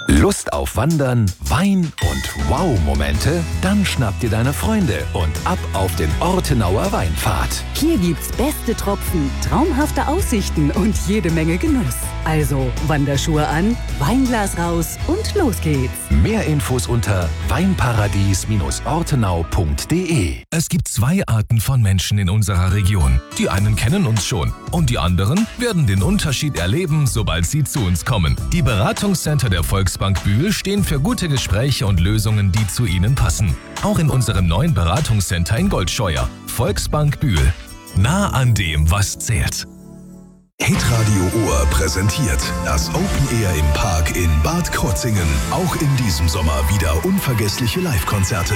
Lust auf Wandern, Wein und Wow-Momente? Dann schnapp dir deine Freunde und ab auf den Ortenauer Weinpfad. Hier gibt's beste Tropfen, traumhafte Aussichten und jede Menge Genuss. Also Wanderschuhe an, Weinglas raus und los geht's. Mehr Infos unter weinparadies-ortenau.de. Es gibt zwei Arten von Menschen in unserer Region. Die einen kennen uns schon und die anderen werden den Unterschied erleben, sobald sie zu uns kommen. Die Beratungscenter der Volksbank Bühl stehen für gute Gespräche und Lösungen, die zu Ihnen passen. Auch in unserem neuen Beratungscenter in Goldscheuer. Volksbank Bühl. Nah an dem, was zählt. Hitradio Ohr präsentiert das Open Air im Park in Bad Krozingen. Auch in diesem Sommer wieder unvergessliche Live-Konzerte.